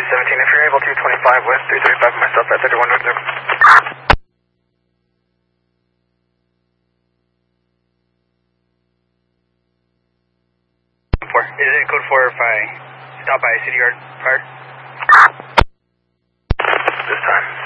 17, if you're able to, 25 West 335 myself at 31 North Nuke. Is it code 4 if I stop by City Yard Fire? This time.